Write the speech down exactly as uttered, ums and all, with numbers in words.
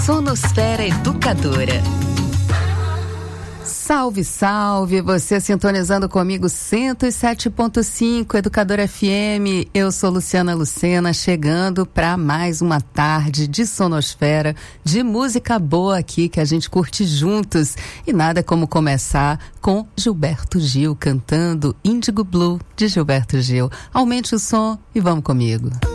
Sonosfera Educadora. Salve, salve, você sintonizando comigo cento e sete ponto cinco Educadora F M. Eu sou Luciana Lucena, chegando para mais uma tarde de sonosfera, de música boa aqui que a gente curte juntos. E nada como começar com Gilberto Gil cantando Índigo Blue de Gilberto Gil. Aumente o som e vamos comigo.